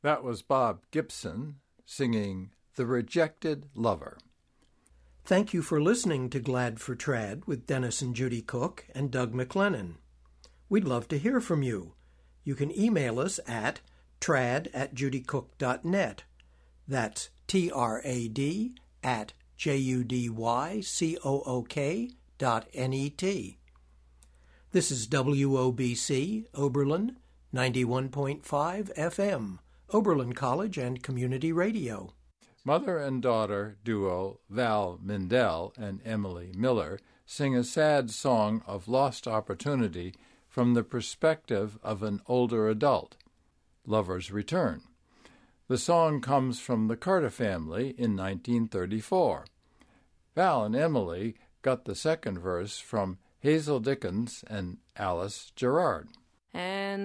That was Bob Gibson singing The Rejected Lover. Thank you for listening to Glad for Trad with Dennis and Judy Cook and Doug McLennan. We'd love to hear from you. You can email us at trad@judycook.net. That's trad@judycook.net. This is WOBC, Oberlin, 91.5 FM, Oberlin College and Community Radio. Mother and daughter duo Val Mindell and Emily Miller sing a sad song of lost opportunity from the perspective of an older adult, Lover's Return. The song comes from the Carter family in 1934. Val and Emily got the second verse from Hazel Dickens and Alice Gerrard. And